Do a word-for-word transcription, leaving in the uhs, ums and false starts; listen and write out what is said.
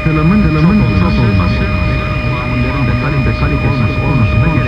katılımın çok olması, mamullerin de kalitesi olması konusunda